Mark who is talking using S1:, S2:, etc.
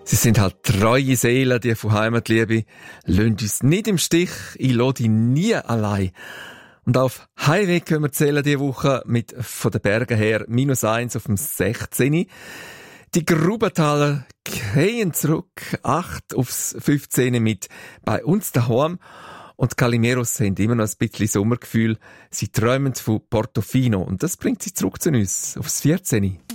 S1: Sie sind halt treue Seelen, die von Heimatliebe, lassen uns nicht im Stich, ich lasse dich nie allein. Und auf Heimweg können wir zählen diese Woche mit von den Bergen her -1 auf dem 16. Die Grubenthaler gehen zurück, 8 aufs 15 mit bei uns daheim. Und die Calimeros haben immer noch ein bisschen Sommergefühl. Sie träumen von Portofino. Und das bringt sie zurück zu uns, aufs 14.